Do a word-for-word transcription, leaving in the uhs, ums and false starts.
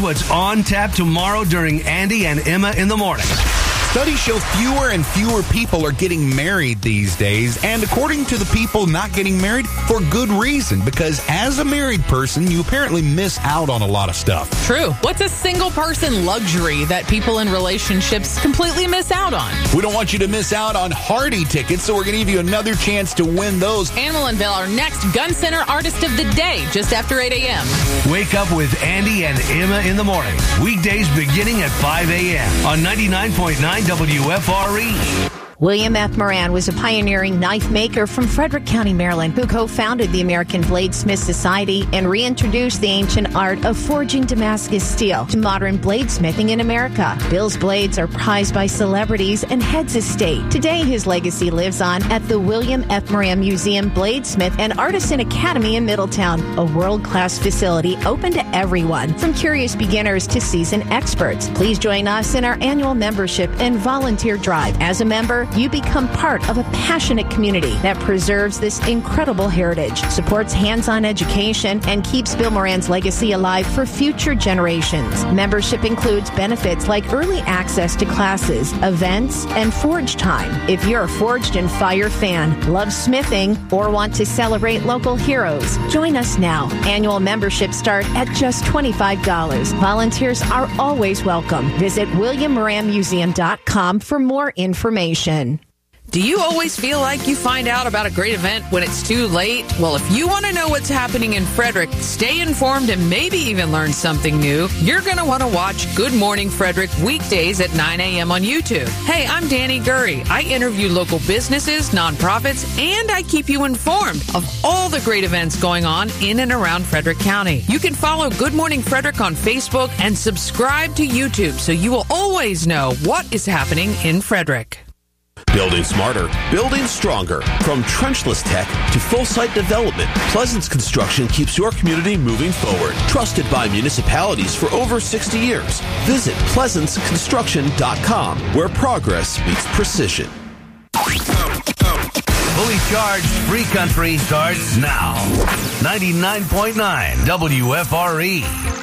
what's on tap tomorrow during Andy and Emma in the Morning. Studies show fewer and fewer people are getting married these days, and according to the people not getting married, for good reason, because as a married person, you apparently miss out on a lot of stuff. True. What's a single person luxury that people in relationships completely miss out on? We don't want you to miss out on Hardy tickets, so we're going to give you another chance to win those. And we'll unveil our next Gun Center Artist of the Day just after eight a.m. Wake up with Andy and Emma in the Morning. Weekdays beginning at five a.m. on ninety-nine point nine W F R E. William F. Moran was a pioneering knife maker from Frederick County, Maryland, who co-founded the American Bladesmith Society and reintroduced the ancient art of forging Damascus steel to modern bladesmithing in America. Bill's blades are prized by celebrities and heads of state. Today, his legacy lives on at the William F. Moran Museum, Bladesmith, and Artisan Academy in Middletown, a world-class facility open to everyone, from curious beginners to seasoned experts. Please join us in our annual membership and volunteer drive. As a member, you become part of a passionate community that preserves this incredible heritage, supports hands-on education, and keeps Bill Moran's legacy alive for future generations. Membership includes benefits like early access to classes, events, and forge time. If you're a Forged and Fire fan, love smithing, or want to celebrate local heroes, join us now. Annual memberships start at just twenty-five dollars. Volunteers are always welcome. Visit william moran museum dot com for more information. Do you always feel like you find out about a great event when it's too late? Well, if you want to know what's happening in Frederick, stay informed, and maybe even learn something new, you're going to want to watch Good Morning Frederick weekdays at nine a.m. on YouTube. Hey, I'm Danny Gurry. I interview local businesses, nonprofits, and I keep you informed of all the great events going on in and around Frederick County. You can follow Good Morning Frederick on Facebook and subscribe to YouTube so you will always know what is happening in Frederick. Building smarter, building stronger. From trenchless tech to full-site development, Pleasance Construction keeps your community moving forward. Trusted by municipalities for over sixty years. Visit pleasance construction dot com, where progress meets precision. Fully charged free country starts now. ninety-nine point nine W F R E.